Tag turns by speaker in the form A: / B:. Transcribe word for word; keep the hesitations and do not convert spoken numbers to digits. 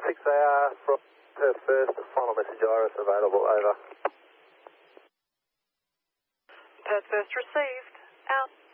A: six A R from Perth First, final message Iris available, over.
B: Perth First received, out.